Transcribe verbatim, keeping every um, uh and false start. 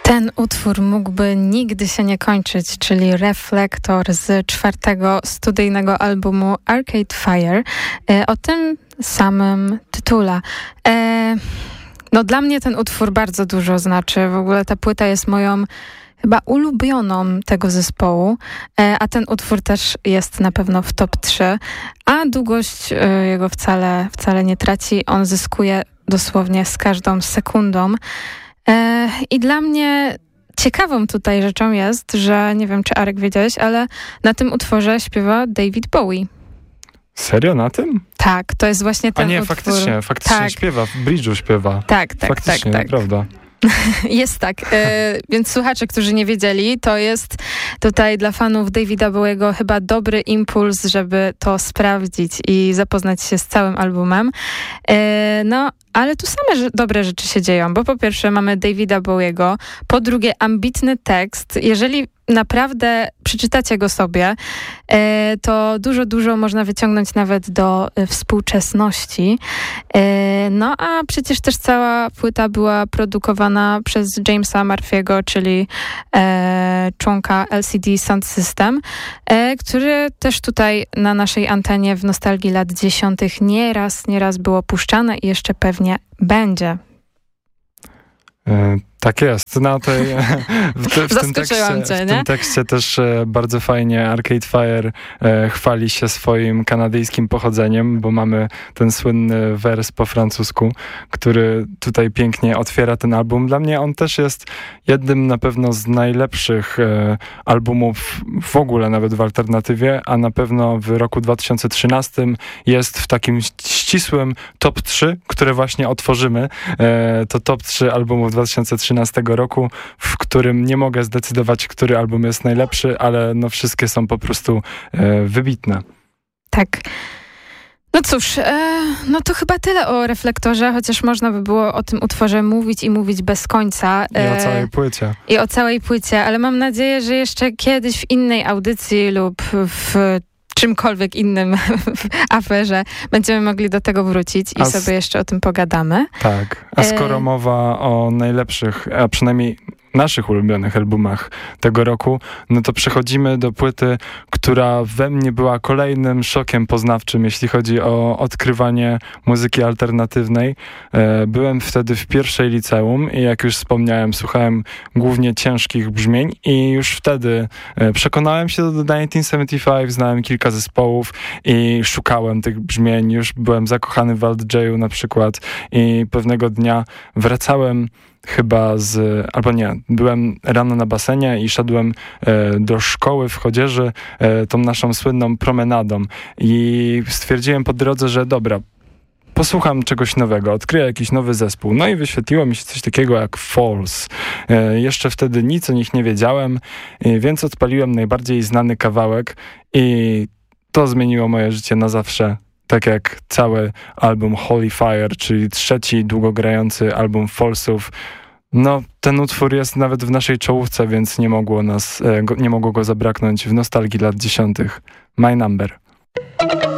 Ten utwór mógłby nigdy się nie kończyć, czyli Reflektor z czwartego studyjnego albumu Arcade Fire, e, o tym samym tytule. E, no dla mnie ten utwór bardzo dużo znaczy. W ogóle ta płyta jest moją chyba ulubioną tego zespołu, e, a ten utwór też jest na pewno w top trzy, a długość e, jego wcale, wcale nie traci. On zyskuje dosłownie z każdą sekundą. E, I dla mnie ciekawą tutaj rzeczą jest, że nie wiem, czy Arek wiedziałeś, ale na tym utworze śpiewa David Bowie. Serio na tym? Tak, to jest właśnie ten A nie, utwór. faktycznie, faktycznie tak. śpiewa, w bridge'u śpiewa. Tak, tak, faktycznie, tak, tak. Prawda. Jest tak, e, więc słuchacze, którzy nie wiedzieli, to jest tutaj dla fanów Davida Bowiego chyba dobry impuls, żeby to sprawdzić i zapoznać się z całym albumem. E, no, ale tu same że, dobre rzeczy się dzieją, bo po pierwsze mamy Davida Bowiego, po drugie ambitny tekst. Jeżeli naprawdę przeczytacie go sobie, e, to dużo, dużo można wyciągnąć nawet do e, współczesności. E, no a przecież też cała płyta była produkowana przez Jamesa Murphy'ego, czyli e, członka L C D Sound System, e, który też tutaj na naszej antenie w Nostalgii lat dziesiątych nieraz, nieraz było puszczane i jeszcze pewnie będzie. E, tak jest. Na tej, w, te, w, tym tekście, cię, w tym tekście też e, bardzo fajnie Arcade Fire e, chwali się swoim kanadyjskim pochodzeniem, bo mamy ten słynny wers po francusku, który tutaj pięknie otwiera ten album. Dla mnie on też jest jednym na pewno z najlepszych e, albumów w ogóle, nawet w alternatywie, a na pewno w roku dwa tysiące trzynastym jest w takim ścisłym top trzy, które właśnie otworzymy. E, to top trzy albumów dwa tysiące trzynastego roku, w którym nie mogę zdecydować, który album jest najlepszy, ale no wszystkie są po prostu e, wybitne. Tak. No cóż, e, no to chyba tyle o Reflektorze, chociaż można by było o tym utworze mówić i mówić bez końca. E, I o całej płycie. I o całej płycie, ale mam nadzieję, że jeszcze kiedyś w innej audycji lub w czymkolwiek innym w aferze będziemy mogli do tego wrócić i a sobie jeszcze o tym pogadamy. Tak, a skoro e... mowa o najlepszych, a przynajmniej naszych ulubionych albumach tego roku, no to przechodzimy do płyty, która we mnie była kolejnym szokiem poznawczym, jeśli chodzi o odkrywanie muzyki alternatywnej. Byłem wtedy w pierwszej liceum i jak już wspomniałem, słuchałem głównie ciężkich brzmień i już wtedy przekonałem się do tysiąc dziewięćset siedemdziesiąt pięć, znałem kilka zespołów i szukałem tych brzmień. Już byłem zakochany w Alt J-u na przykład i pewnego dnia wracałem chyba z, albo nie, byłem rano na basenie i szedłem e, do szkoły w Chodzieży e, tą naszą słynną promenadą i stwierdziłem po drodze, że dobra, posłucham czegoś nowego, odkryję jakiś nowy zespół. No i wyświetliło mi się coś takiego jak Falls. E, jeszcze wtedy nic o nich nie wiedziałem, e, więc odpaliłem najbardziej znany kawałek i to zmieniło moje życie na zawsze. Tak jak cały album Holy Fire, czyli trzeci długogrający album Fallsów. No, ten utwór jest nawet w naszej czołówce, więc nie mogło nas, nie mogło go zabraknąć w Nostalgii lat dziesiątych. My Number.